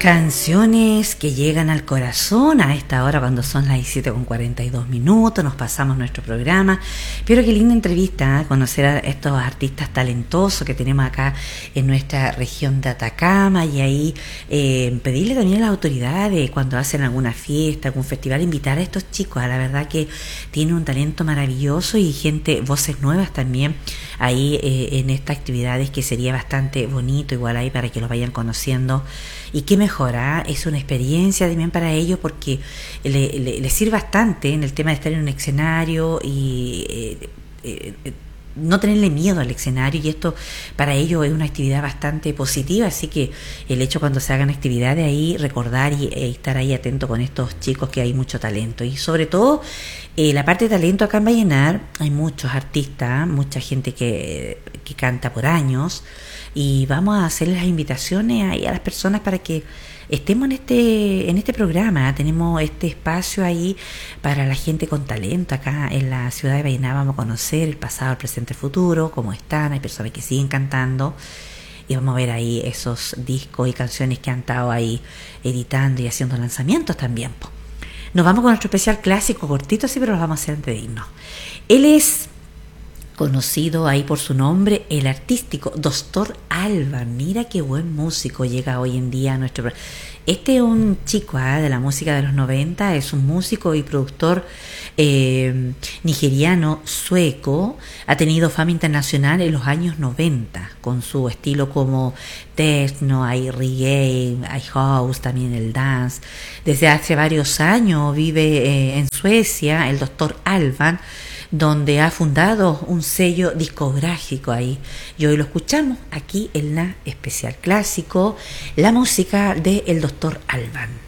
Canciones que llegan al corazón a esta hora cuando son las 17:42. Nos pasamos nuestro programa. Pero qué linda entrevista, conocer a estos artistas talentosos que tenemos acá en nuestra región de Atacama, y ahí pedirle también a las autoridades cuando hacen alguna fiesta, algún festival, invitar a estos chicos. La verdad que tienen un talento maravilloso y gente, voces nuevas también ahí en estas actividades, que sería bastante bonito igual ahí para que los vayan conociendo. Y qué mejor, es una experiencia también para ellos, porque le sirve bastante en el tema de estar en un escenario y no tenerle miedo al escenario, y esto para ellos es una actividad bastante positiva. Así que el hecho, cuando se hagan actividades ahí, recordar y estar ahí atento con estos chicos, que hay mucho talento. Y sobre todo la parte de talento acá en Vallenar, hay muchos artistas, mucha gente que canta por años, y vamos a hacer las invitaciones ahí a las personas para que estemos en este programa. Tenemos este espacio ahí para la gente con talento acá en la ciudad de Vallenar. Vamos a conocer el pasado, el presente, el futuro, cómo están. Hay personas que siguen cantando, y vamos a ver ahí esos discos y canciones que han estado ahí editando y haciendo lanzamientos también. Nos vamos con nuestro especial clásico, cortito así, pero los vamos a hacer antes de irnos. Él es conocido ahí por su nombre, el artístico Doctor Alban. Mira qué buen músico llega hoy en día a nuestro... Este es un chico de la música de los 90, es un músico y productor nigeriano sueco. Ha tenido fama internacional en los años 90 con su estilo como techno, hay reggae, hay house, también el dance. Desde hace varios años vive en Suecia el Doctor Alban, donde ha fundado un sello discográfico ahí. Y hoy lo escuchamos aquí en la especial clásico, la música de el Doctor Alban.